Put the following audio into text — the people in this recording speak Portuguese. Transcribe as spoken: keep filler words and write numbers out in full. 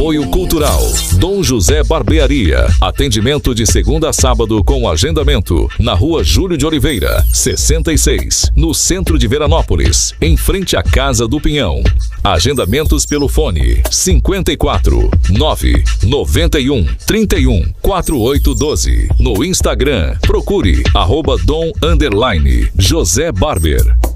Apoio Cultural Dom José Barbearia. Atendimento de segunda a sábado com agendamento na Rua Júlio de Oliveira, sessenta e seis, no centro de Veranópolis, em frente à Casa do Pinhão. Agendamentos pelo fone cinquenta e quatro, nove, noventa e um, trinta e um, quarenta e oito, doze. No Instagram, procure arroba Dom underline José Barber.